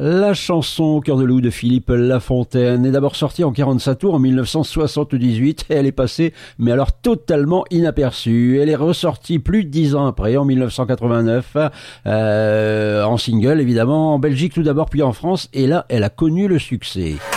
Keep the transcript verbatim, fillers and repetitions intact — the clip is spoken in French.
La chanson Cœur de loup de Philippe Lafontaine est d'abord sortie en quarante-cinq tours en mille neuf cent soixante-dix-huit et elle est passée, mais alors totalement inaperçue. Elle est ressortie plus de dix ans après, en mille neuf cent quatre-vingt-neuf, euh, en single évidemment, en Belgique tout d'abord, puis en France, et là elle a connu le succès.